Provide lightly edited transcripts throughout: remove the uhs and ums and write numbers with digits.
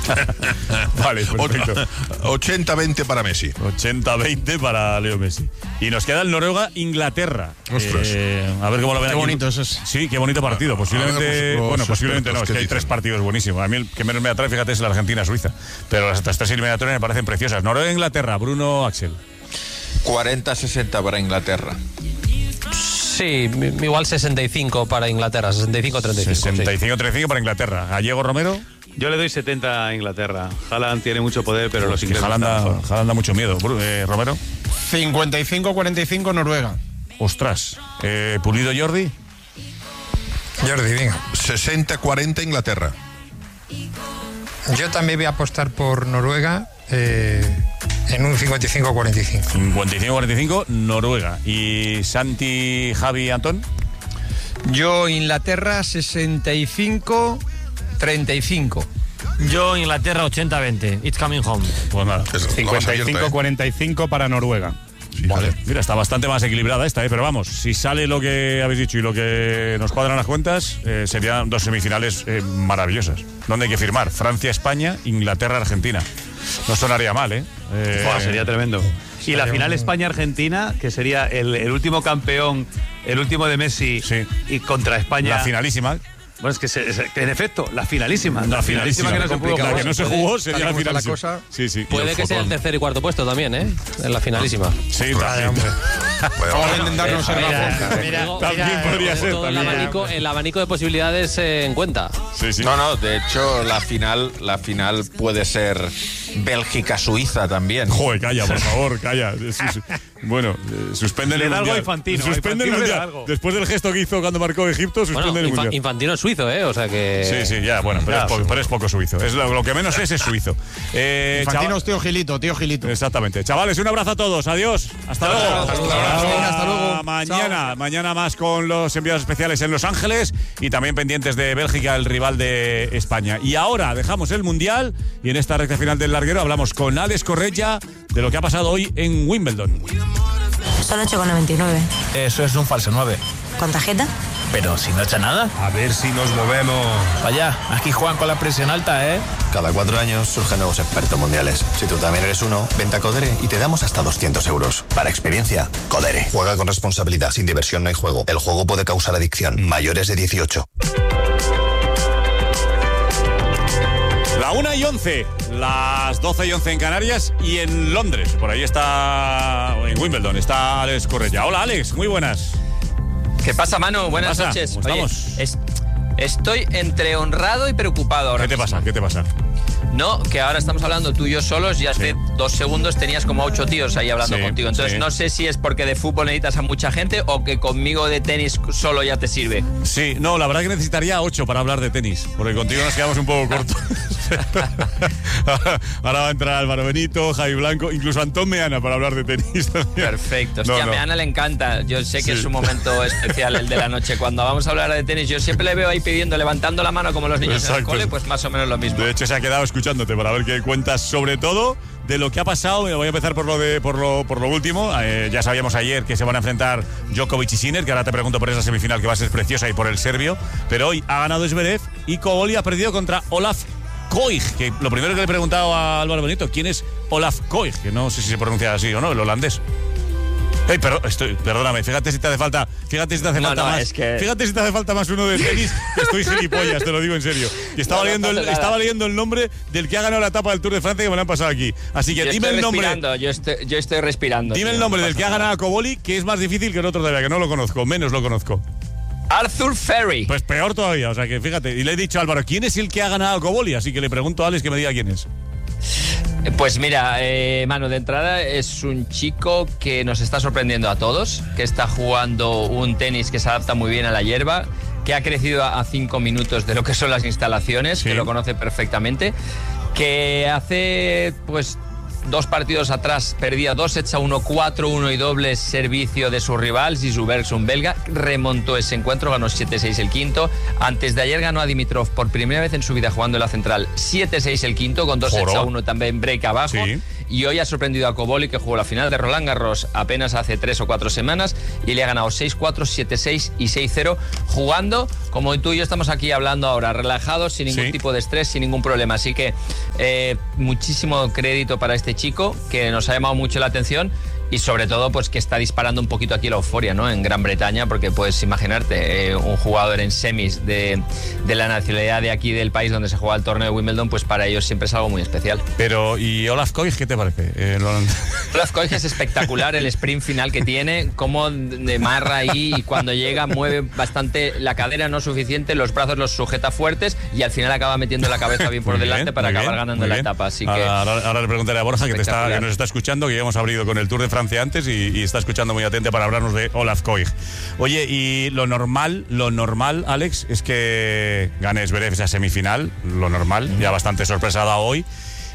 Vale, perfecto. 80-20 para Messi. 80-20 para Leo Messi. Y nos queda el Noruega-Inglaterra. Ostras. A ver cómo lo ven Qué aquí. bonito es ese. Sí, qué bonito partido. Posiblemente, posiblemente no, es que hay 3 partidos buenísimos. A mí el que menos me atrae, fíjate, es la Argentina-Suiza. Pero las otras 3 eliminatorias me parecen preciosas. Noruega-Inglaterra, Bruno, Axel. 40-60 para Inglaterra. Sí, igual 65 para Inglaterra, 65-35. 65-35 para Inglaterra. Gallego, Romero. Yo le doy 70 a Inglaterra. Haaland tiene mucho poder, pero los ingleses Haaland da mucho miedo. Romero. 55-45 Noruega. Ostras. Pulido, Jordi. Jordi, venga. 60-40 Inglaterra. Yo también voy a apostar por Noruega en un 55-45. 55-45 Noruega. ¿Y Santi, Javi, Antón? Yo Inglaterra 65-35. Yo Inglaterra 80-20. It's coming home. Pues nada. 55-45 para Noruega. Sí, Vale, mira, está bastante más equilibrada esta, pero vamos, si sale lo que habéis dicho y lo que nos cuadran las cuentas, serían 2 semifinales maravillosas. ¿Dónde hay que firmar? Francia-España, Inglaterra-Argentina. No sonaría mal, ¿eh? Sería tremendo. Y la final España-Argentina, que sería el último campeón, el último de Messi, Sí. Y contra España. La finalísima. Bueno, es que en efecto, la finalísima. La finalísima que no se pudo la jugar. que no se jugó sería la finalísima. la cosa. Sí, sí. Puede que sea el tercer y cuarto puesto también, ¿eh? En la finalísima. Sí, también. Vamos a intentar no ser También podría ser. Todo También. el abanico de posibilidades en cuenta. Sí, sí. No, de hecho, la final puede ser Bélgica-Suiza también. Joder, calla, por favor, calla. Bueno, suspenden el Le da algo mundial. Infantino, Suspenden el Infantino le da mundial. algo. Después del gesto que hizo cuando marcó Egipto, suspenden Bueno, el mundial. Infantino es suizo, ¿eh? O sea que... Sí, sí, ya, bueno, pero es poco suizo. Es lo que menos es suizo. Infantino es tío Gilito. Exactamente. Chavales, un abrazo a todos. Adiós. Hasta luego. Hasta luego. Mañana más con los enviados especiales en Los Ángeles y también pendientes de Bélgica, el rival de España. Y ahora dejamos el mundial y en esta recta final del larguero hablamos con Alex Correia de lo que ha pasado hoy en Wimbledon. Son 8,99. Eso es un falso 9. ¿Con tarjeta? Pero si no echa nada. A ver si nos movemos. Vaya, aquí juegan con la presión alta, ¿eh? Cada 4 años surgen nuevos expertos mundiales. Si tú también eres uno, vente a Codere y te damos hasta 200 euros. Para experiencia, Codere. Juega con responsabilidad. Sin diversión no hay juego. El juego puede causar adicción. Mayores de 18. La 1:11, las 12:11 en Canarias y en Londres. Por ahí está, en Wimbledon, está Alex Correia. Hola, Alex, muy buenas. ¿Qué pasa, Manu? Buenas noches. ¿Cómo estamos? Estoy entre honrado y preocupado ahora. ¿Qué te pasa? No, que ahora estamos hablando tú y yo solos y hace 2 segundos tenías como 8 tíos ahí hablando contigo. Entonces no sé si es porque de fútbol necesitas a mucha gente o que conmigo de tenis solo ya te sirve. Sí, no, la verdad que necesitaría 8 para hablar de tenis, porque contigo nos quedamos un poco cortos. Ahora va a entrar Álvaro Benito, Javi Blanco, incluso Antón Meana para hablar de tenis también. Perfecto. Hostia, a Meana le encanta. Yo sé que es un momento especial el de la noche. Cuando vamos a hablar de tenis, yo siempre le veo ahí pidiendo, levantando la mano como los niños en el cole, pues más o menos lo mismo. De hecho, se ha quedado escuchándote para ver qué cuentas, sobre todo de lo que ha pasado. Voy a empezar por lo último. Ya sabíamos ayer que se van a enfrentar Djokovic y Sinner, que ahora te pregunto por esa semifinal que va a ser preciosa y por el serbio. Pero hoy ha ganado Zverev y Koboli ha perdido contra Olaf Koig, que lo primero que le he preguntado a Álvaro Benito, ¿quién es Olaf Koig? Que no sé si se pronuncia así o no, el holandés. Perdóname, fíjate si te hace falta más uno de tenis, que estoy gilipollas, te lo digo en serio. Y estaba leyendo el nombre del que ha ganado la etapa del Tour de Francia que me lo han pasado aquí. Así que dime el nombre. Yo estoy respirando. Dime el nombre del que ha ganado a Koboli, que es más difícil que el otro todavía, que no lo conozco, menos lo conozco. Arthur Ferry. Pues peor todavía, o sea que fíjate. Y le he dicho a Álvaro, ¿quién es el que ha ganado a Koboli? Así que le pregunto a Alex que me diga quién es. Pues mira, Manu, de entrada es un chico que nos está sorprendiendo a todos, que está jugando un tenis que se adapta muy bien a la hierba, que ha crecido a 5 minutos de lo que son las instalaciones, que lo conoce perfectamente, que hace pues 2 partidos atrás perdía 2-1, 4-1 y doble servicio de su rival, Zizou Bergson belga, remontó ese encuentro, ganó 7-6 el quinto. Antes de ayer ganó a Dimitrov por primera vez en su vida jugando en la central, 7-6 el quinto, con 2-1 también break abajo. Y hoy ha sorprendido a Koboli, que jugó la final de Roland Garros apenas hace 3 o 4 semanas y le ha ganado 6-4, 7-6 y 6-0, jugando como tú y yo estamos aquí hablando ahora, relajados, sin ningún tipo de estrés, sin ningún problema. Así que muchísimo crédito para este chico, que nos ha llamado mucho la atención. Y sobre todo, pues que está disparando un poquito aquí la euforia, ¿no? En Gran Bretaña, porque puedes imaginarte un jugador en semis de la nacionalidad de aquí del país donde se juega el torneo de Wimbledon, pues para ellos siempre es algo muy especial. Pero, ¿y Olaf Koig qué te parece? Olaf Koig es espectacular, el sprint final que tiene, cómo demarra ahí y cuando llega mueve bastante la cadera, no suficiente, los brazos los sujeta fuertes y al final acaba metiendo la cabeza bien por delante para acabar ganando la etapa. Así que ahora le preguntaré a Borja, que nos está escuchando, que ya hemos abrido con el Tour de Francia antes y está escuchando muy atento para hablarnos de Olaf Koig. Oye, y lo normal, Alex, es que gane Zverev esa semifinal, lo normal, ya bastante sorpresa ha dado hoy.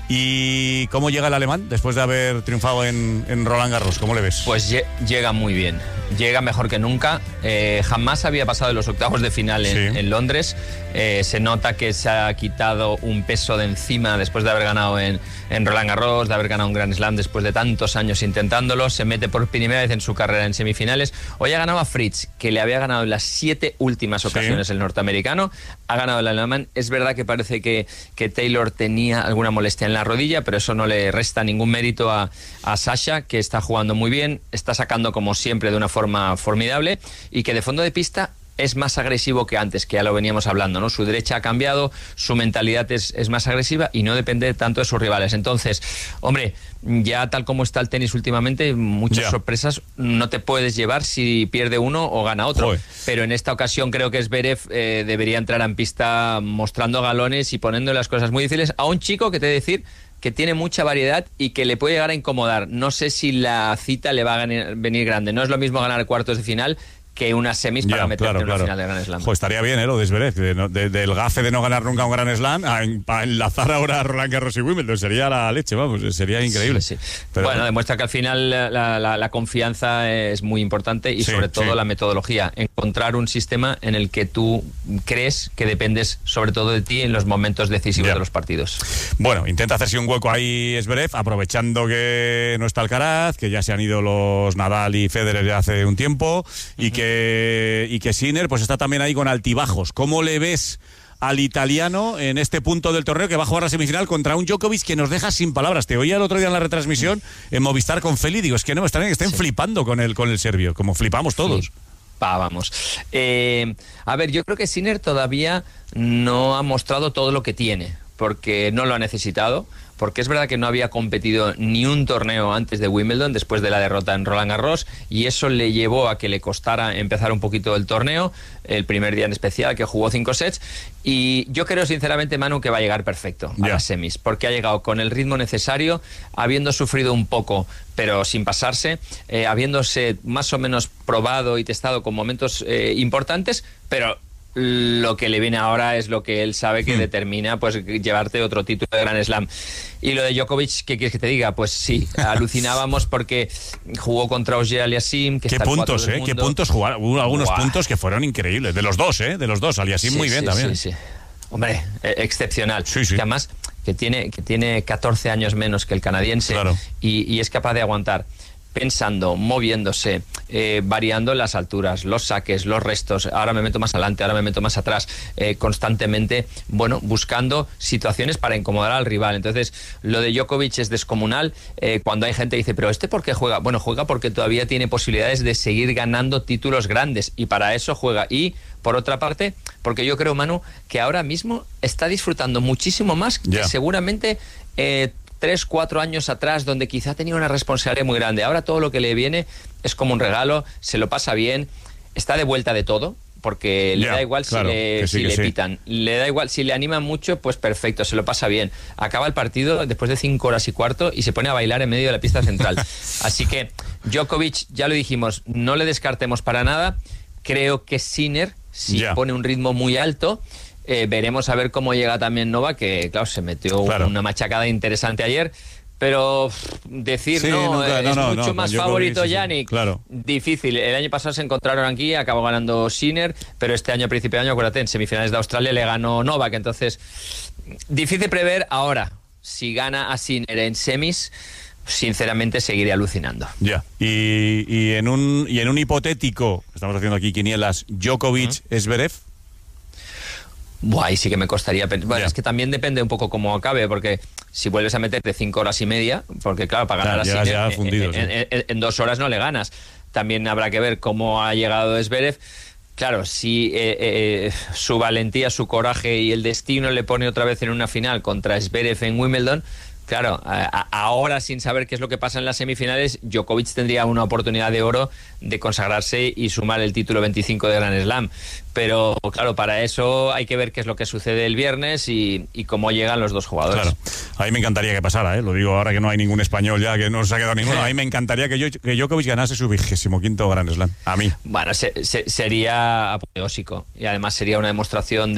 ¿Y cómo llega el alemán después de haber triunfado en Roland Garros? ¿Cómo le ves? Pues llega muy bien, llega mejor que nunca. Jamás había pasado de los octavos de final en Londres. Se nota que se ha quitado un peso de encima después de haber ganado en Roland Garros, de haber ganado un Grand Slam después de tantos años intentándolo. Se mete por primera vez en su carrera en semifinales. Hoy ha ganado a Fritz, que le había ganado en las 7 últimas ocasiones el norteamericano. Ha ganado el alemán. Es verdad que parece que Taylor tenía alguna molestia en la rodilla, pero eso no le resta ningún mérito a Sasha, que está jugando muy bien, está sacando como siempre de una forma formidable y que de fondo de pista es más agresivo que antes, que ya lo veníamos hablando, ¿no? Su derecha ha cambiado, su mentalidad es más agresiva y no depende tanto de sus rivales. Entonces, hombre, ya tal como está el tenis últimamente, muchas sorpresas no te puedes llevar si pierde uno o gana otro. Pero en esta ocasión creo que Zverev debería entrar en pista mostrando galones y poniendo las cosas muy difíciles a un chico que te he de decir que tiene mucha variedad y que le puede llegar a incomodar. No sé si la cita le va a venir grande. No es lo mismo ganar cuartos de final que unas semis para meterte en una final de Grand Slam. Pues estaría bien, lo de Zverev, del gafe de no ganar nunca un Grand Slam a enlazar ahora a Roland Garros y Wimbledon. Sería la leche, vamos, sería increíble. Sí. Pero bueno, demuestra que al final la confianza es muy importante y sobre todo la metodología. Encontrar un sistema en el que tú crees que dependes sobre todo de ti en los momentos decisivos de los partidos. Bueno, intenta hacerse un hueco ahí Zverev, aprovechando que no está Alcaraz, que ya se han ido los Nadal y Federer ya hace un tiempo, y que Sinner pues está también ahí con altibajos. ¿Cómo le ves al italiano en este punto del torneo, que va a jugar la semifinal contra un Djokovic que nos deja sin palabras? Te oía el otro día en la retransmisión en Movistar con Feli, digo, es que no, estén flipando con el serbio, como flipamos todos. Vamos. A ver, yo creo que Sinner todavía no ha mostrado todo lo que tiene, porque no lo ha necesitado, porque es verdad que no había competido ni un torneo antes de Wimbledon, después de la derrota en Roland Garros, y eso le llevó a que le costara empezar un poquito el torneo, el primer día en especial, que jugó 5 sets, y yo creo sinceramente, Manu, que va a llegar perfecto a las semis, porque ha llegado con el ritmo necesario, habiendo sufrido un poco, pero sin pasarse, habiéndose más o menos probado y testado con momentos importantes, pero lo que le viene ahora es lo que él sabe que determina pues llevarte otro título de Grand Slam. Y lo de Djokovic, ¿qué quieres que te diga? Pues sí, alucinábamos porque jugó contra Auger Aliassime, que qué puntos, qué puntos jugaron. Hubo algunos puntos que fueron increíbles, de los dos, Aliassime muy bien también. Sí. Hombre, excepcional. Que además que tiene 14 años menos que el canadiense, y es capaz de aguantar, pensando, moviéndose, variando las alturas, los saques, los restos, ahora me meto más adelante, ahora me meto más atrás, constantemente, bueno, buscando situaciones para incomodar al rival. Entonces, lo de Djokovic es descomunal. Cuando hay gente que dice, ¿pero este por qué juega? Bueno, juega porque todavía tiene posibilidades de seguir ganando títulos grandes, y para eso juega. Y, por otra parte, porque yo creo, Manu, que ahora mismo está disfrutando muchísimo más que seguramente 3-4 años atrás, donde quizá tenía una responsabilidad muy grande. Ahora todo lo que le viene es como un regalo, se lo pasa bien, está de vuelta de todo, porque le da igual si le pitan, le da igual si le animan mucho, pues perfecto, se lo pasa bien. Acaba el partido después de 5 horas y cuarto y se pone a bailar en medio de la pista central. Así que Djokovic, ya lo dijimos, no le descartemos para nada. Creo que Sinner, si pone un ritmo muy alto, veremos a ver cómo llega también Novak, que claro, se metió una machacada interesante ayer, pero decir es mucho más favorito Jannik, difícil. El año pasado se encontraron aquí, acabó ganando Sinner, pero este año, a principio de año, acuérdate, en semifinales de Australia le ganó Novak, entonces difícil prever. Ahora, si gana a Sinner en semis, sinceramente seguiré alucinando. Y en un hipotético, estamos haciendo aquí quinielas, Djokovic-Zverev, Buah, ahí sí que me costaría. Bueno, es que también depende un poco cómo acabe, porque si vuelves a meterte 5 horas y media, porque claro, para ganar a Sinner en 2 horas no le ganas. También habrá que ver cómo ha llegado Zverev. Claro, si su valentía, su coraje y el destino le pone otra vez en una final contra Zverev en Wimbledon, claro, ahora sin saber qué es lo que pasa en las semifinales, Djokovic tendría una oportunidad de oro de consagrarse y sumar el título 25 de Grand Slam. Pero claro, para eso hay que ver qué es lo que sucede el viernes y cómo llegan los dos jugadores. Claro, a mí me encantaría que pasara, lo digo ahora que no hay ningún español ya, que no se ha quedado ninguno. A mí me encantaría que Djokovic ganase su 25º Grand Slam, a mí. Bueno, sería apoteósico y además sería una demostración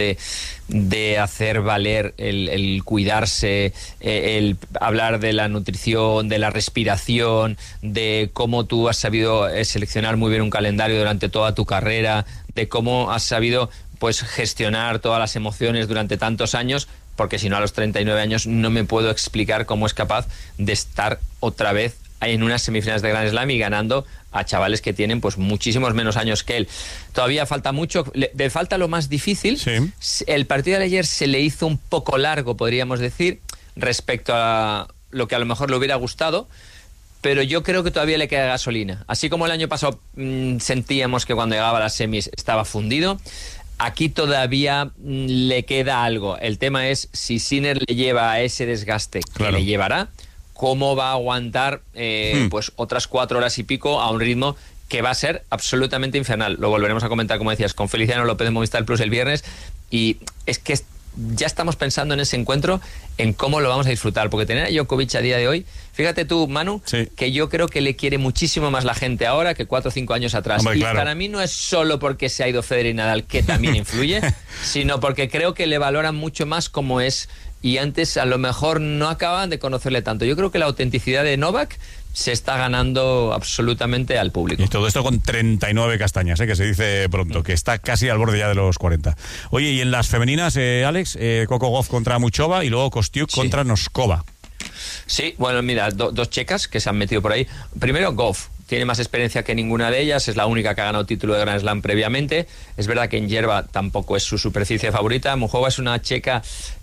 de hacer valer el cuidarse, el hablar de la nutrición, de la respiración, de cómo tú has sabido seleccionar muy bien un calendario durante toda tu carrera, de cómo has sabido pues gestionar todas las emociones durante tantos años, porque si no a los 39 años no me puedo explicar cómo es capaz de estar otra vez en unas semifinales de Grand Slam y ganando a chavales que tienen pues muchísimos menos años que él. Todavía falta mucho, le falta lo más difícil. Sí. El partido de ayer se le hizo un poco largo, podríamos decir, respecto a lo que a lo mejor le hubiera gustado, pero yo creo que todavía le queda gasolina. Así como el año pasado sentíamos que cuando llegaba a las semis estaba fundido, aquí todavía le queda algo. El tema es si Sinner le lleva a ese desgaste que le llevará, cómo va a aguantar pues otras 4 horas y pico a un ritmo que va a ser absolutamente infernal. Lo volveremos a comentar, como decías, con Feliciano López de Movistar Plus el viernes, y es que ya estamos pensando en ese encuentro, en cómo lo vamos a disfrutar, porque tener a Djokovic a día de hoy, fíjate tú, Manu, que yo creo que le quiere muchísimo más la gente ahora que 4 o 5 años atrás. Hombre, y para mí no es solo porque se ha ido Federer y Nadal, que también influye, sino porque creo que le valoran mucho más como es, y antes a lo mejor no acaban de conocerle tanto. Yo creo que la autenticidad de Novak se está ganando absolutamente al público. Y todo esto con 39 castañas, que se dice pronto, que está casi al borde ya de los 40. Oye, y en las femeninas, Alex, Coco Gauff contra Muchova y luego Kostiuk contra Noskova. Sí, bueno, mira, dos checas que se han metido por ahí. Primero, Gauff. Tiene más experiencia que ninguna de ellas, es la única que ha ganado título de Grand Slam previamente. Es verdad que en hierba tampoco es su superficie favorita. Muchova es una checa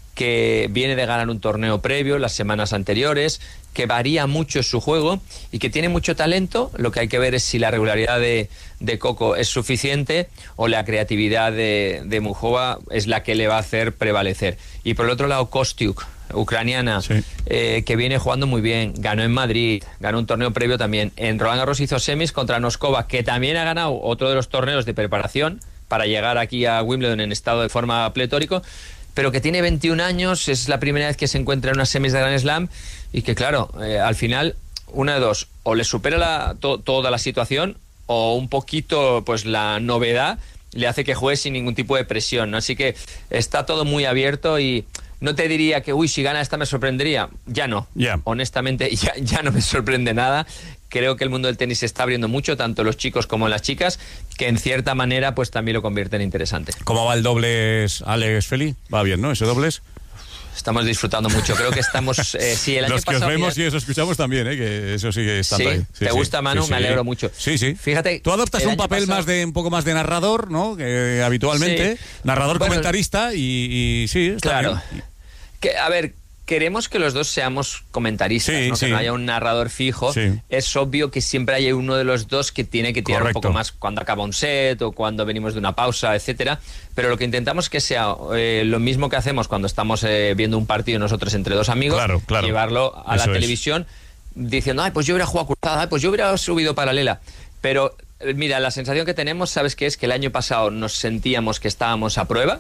que viene de ganar un torneo previo las semanas anteriores, que varía mucho su juego y que tiene mucho talento. Lo que hay que ver es si la regularidad de Coco es suficiente o la creatividad de Muchova es la que le va a hacer prevalecer. Y por el otro lado, Kostiuk, ucraniana, que viene jugando muy bien, ganó en Madrid, ganó un torneo previo también. En Roland Garros hizo semis contra Noskova, que también ha ganado otro de los torneos de preparación para llegar aquí a Wimbledon en estado de forma pletórico, pero que tiene 21 años, es la primera vez que se encuentra en unas semis de Grand Slam y que claro, al final, una de dos, o le supera toda la situación o un poquito pues la novedad le hace que juegue sin ningún tipo de presión, ¿no? Así que está todo muy abierto y no te diría que, si gana esta me sorprendería. Ya no. Honestamente, ya no me sorprende nada. Creo que el mundo del tenis se está abriendo mucho, tanto los chicos como las chicas, que en cierta manera pues también lo convierte en interesante. ¿Cómo va el dobles, Alex Feli? ¿Va bien, no? ¿Ese dobles? Estamos disfrutando mucho. Creo que estamos... sí, el año los que pasado, os vemos y os escuchamos también, que eso sigue estando ahí. ¿Te gusta, Manu? Sí. Me alegro mucho. Sí. Fíjate, tú adoptas un papel un poco más de narrador, ¿no? Que habitualmente. Narrador, comentarista y sí, está bien. Que, a ver, queremos que los dos seamos comentaristas, ¿no? Que no haya un narrador fijo. Es obvio que siempre hay uno de los dos que tiene que tirar un poco más cuando acaba un set o cuando venimos de una pausa, etcétera. Pero lo que intentamos es que sea lo mismo que hacemos cuando estamos viendo un partido nosotros entre dos amigos, llevarlo a la televisión diciendo, pues yo hubiera jugado cruzada, pues yo hubiera subido paralela. Pero mira, la sensación que tenemos, ¿sabes qué es? Que el año pasado nos sentíamos que estábamos a prueba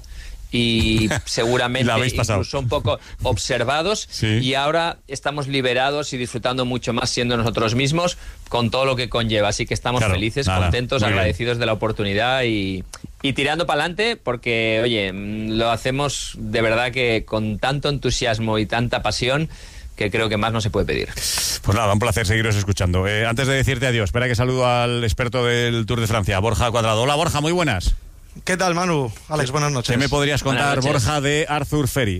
y seguramente incluso un poco observados, y ahora estamos liberados y disfrutando mucho más siendo nosotros mismos con todo lo que conlleva, así que estamos felices, contentos, agradecidos de la oportunidad y tirando para adelante porque, oye, lo hacemos de verdad que con tanto entusiasmo y tanta pasión que creo que más no se puede pedir. Pues nada, un placer seguiros escuchando. Antes de decirte adiós, espera que saludo al experto del Tour de Francia, Borja Cuadrado. Hola, Borja, muy buenas. ¿Qué tal, Manu? Alex, buenas noches. ¿Qué me podrías contar, Borja, de Arthur Ferry,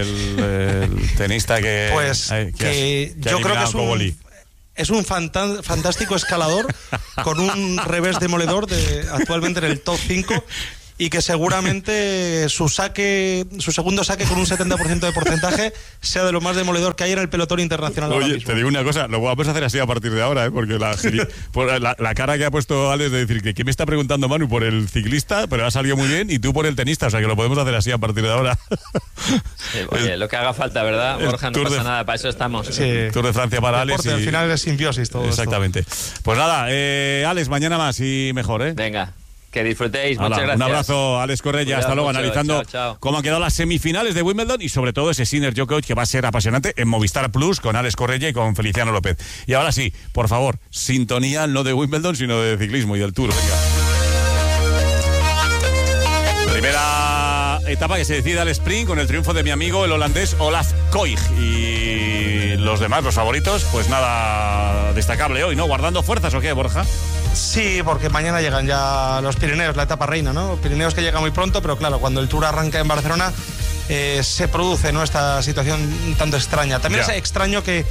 el tenista que... Pues que yo creo que es un fantástico escalador con un revés demoledor actualmente en el top 5 y que seguramente su segundo saque con un 70% de porcentaje sea de lo más demoledor que hay en el pelotón internacional. Oye, te digo una cosa, lo vamos a hacer así a partir de ahora, porque la cara que ha puesto Alex de decir que ¿qué me está preguntando Manu por el ciclista? Pero ha salido muy bien, y tú por el tenista, o sea que lo podemos hacer así a partir de ahora. Sí, oye, lo que haga falta, ¿verdad, Borja? No pasa nada, para eso estamos. Sí. Tour de Francia para Alex. Al final es simbiosis todo. Exactamente. Esto. Pues nada, Alex, mañana más y mejor, ¿eh? Venga. Que disfrutéis, muchas gracias. Un abrazo, Alex Correia. Hasta luego, analizando cómo han quedado las semifinales de Wimbledon y sobre todo ese Sinner Djokovic, que va a ser apasionante en Movistar Plus con Alex Correia y con Feliciano López. Y ahora sí, por favor, sintonía no de Wimbledon, sino de ciclismo y del Tour. Venga. Primera etapa que se decide al sprint con el triunfo de mi amigo el holandés Olaf Koig. Y los demás, los favoritos, pues nada destacable hoy, ¿no? ¿Guardando fuerzas o qué, Borja? Sí, porque mañana llegan ya los Pirineos, la etapa reina, ¿no? Pirineos que llega muy pronto, pero claro, cuando el Tour arranca en Barcelona se produce, ¿no?, esta situación un tanto extraña. También es extraño que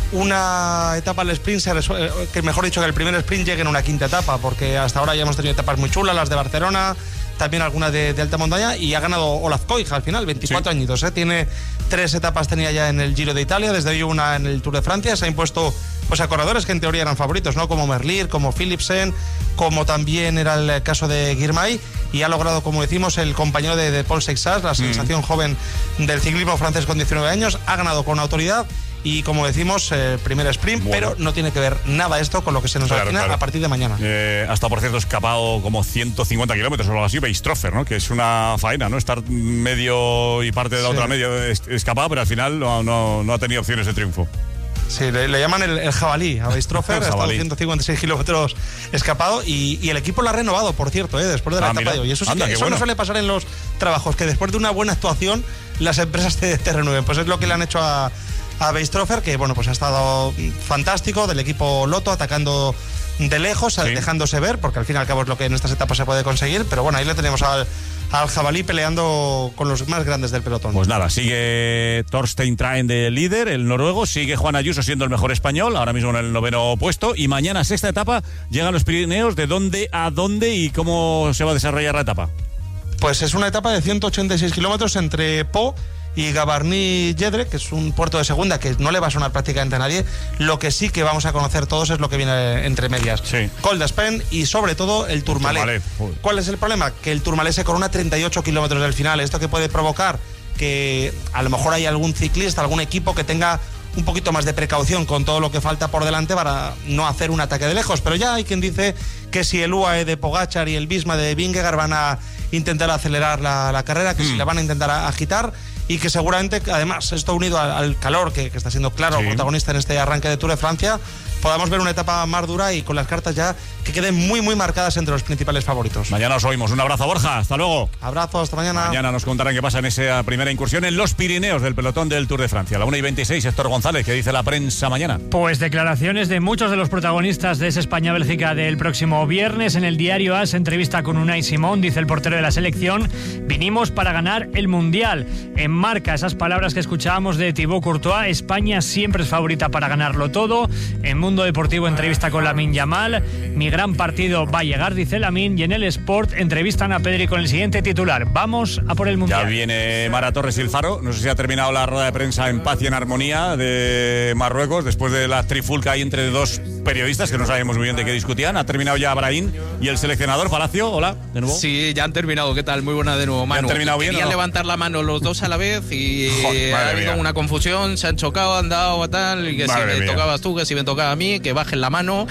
una etapa al sprint, que mejor dicho, que el primer sprint llegue en una quinta etapa, porque hasta ahora ya hemos tenido etapas muy chulas, las de Barcelona, también algunas de alta montaña, y ha ganado Olaf Koig al final, 24 añitos, ¿eh? Tiene 3 etapas, tenía ya en el Giro de Italia, desde hoy una en el Tour de Francia. Se ha impuesto pues a corredores que en teoría eran favoritos, ¿no?, como Merlier, como Philipsen, como también era el caso de Girmay, y ha logrado, como decimos, el compañero de Paul Seixas, la sensación joven del ciclismo francés con 19 años, ha ganado con autoridad. Y como decimos, primer sprint, pero no tiene que ver nada esto con lo que se nos avecina a partir de mañana. Hasta, por cierto, escapado como 150 kilómetros o algo así, Weistrofer, ¿no? Que es una faena, ¿no? Estar medio y parte de la otra medio escapado, pero al final no ha tenido opciones de triunfo. Sí, le llaman el jabalí a Weistrofer, ha estado 156 kilómetros escapado y el equipo lo ha renovado, por cierto, después de la etapa de hoy. Eso, no suele pasar en los trabajos, que después de una buena actuación las empresas te renueven. Pues es lo que le han hecho a Weistrofer, que bueno, pues ha estado fantástico, del equipo Lotto, atacando de lejos, dejándose ver, porque al fin y al cabo es lo que en estas etapas se puede conseguir, pero bueno, ahí le tenemos al jabalí peleando con los más grandes del pelotón. Pues nada, sigue Thorstein Traen de líder, el noruego, sigue Juan Ayuso siendo el mejor español, ahora mismo en el 9º puesto, y mañana, sexta etapa, llegan los Pirineos. ¿De dónde a dónde y cómo se va a desarrollar la etapa? Pues es una etapa de 186 kilómetros entre Po y Gavarnie-Jedre, que es un puerto de segunda que no le va a sonar prácticamente a nadie. Lo que sí que vamos a conocer todos es lo que viene entre medias. Col d'Espent y sobre todo el Tourmalet. ¿Cuál es el problema? Que el Tourmalet se corona 38 kilómetros del final. Esto que puede provocar que a lo mejor hay algún ciclista, algún equipo que tenga un poquito más de precaución con todo lo que falta por delante para no hacer un ataque de lejos. Pero ya hay quien dice que si el UAE de Pogačar y el Visma de Vingegaard van a intentar acelerar la carrera, que si la van a intentar agitar, y que seguramente, además, esto unido al calor que está siendo claro protagonista en este arranque de Tour de Francia, podamos ver una etapa más dura y con las cartas ya que queden muy muy marcadas entre los principales favoritos. Mañana os oímos. Un abrazo, Borja. Hasta luego. Abrazo, hasta mañana. Mañana nos contarán qué pasa en esa primera incursión en los Pirineos del pelotón del Tour de Francia. A la 1:26, Héctor González, ¿qué dice la prensa mañana? Pues declaraciones de muchos de los protagonistas de esa España-Bélgica del próximo viernes. En el diario AS, entrevista con Unai Simón, dice el portero de la selección: vinimos para ganar el Mundial. Enmarca esas palabras que escuchábamos de Thibaut Courtois: España siempre es favorita para ganarlo todo. En Mundo Deportivo, entrevista con Lamine Yamal: mi gran partido va a llegar, dice Lamine. Y en el Sport, entrevistan a Pedri con el siguiente titular: vamos a por el Mundial. Ya viene Mara Torres y el Faro. No sé si ha terminado la rueda de prensa en paz y en armonía de Marruecos, después de la trifulca ahí entre dos periodistas que no sabemos muy bien de qué discutían. Ha terminado ya Brahim y el seleccionador Palacio. Hola, de nuevo. Sí, ya han terminado. ¿Qué tal? Muy buena de nuevo, Manu. ¿Han terminado bien? Querían levantar la mano los dos a la vez y ha habido una confusión, se han chocado, han dado tal, y que si me tocabas tú, que si me tocaba a mí, que bajen la mano,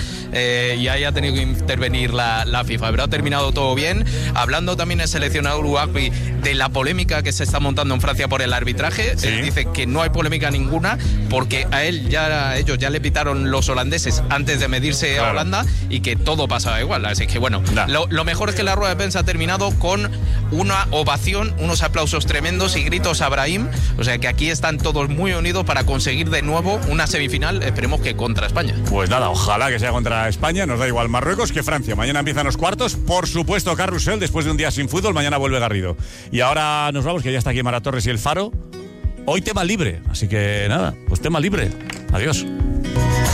y ahí ha tenido que intervenir la FIFA. Pero ha terminado todo bien. Hablando también el seleccionador Ouagbri de la polémica que se está montando en Francia por el arbitraje, él dice que no hay polémica ninguna porque a ellos ya le pitaron los holandeses antes de medirse a Holanda y que todo pasaba igual. Así que bueno, lo mejor es que la rueda de prensa ha terminado con una ovación, unos aplausos tremendos y gritos a Brahim. O sea que aquí están todos muy unidos para conseguir de nuevo una semifinal, esperemos que contra España. Pues nada, ojalá que sea contra España, nos da igual Marruecos que Francia. Mañana empiezan los cuartos, por supuesto Carrusel, después de un día sin fútbol, mañana vuelve Garrido. Y ahora nos vamos, que ya está aquí Mara Torres y el Faro. Hoy tema libre, así que nada, pues tema libre. Adiós.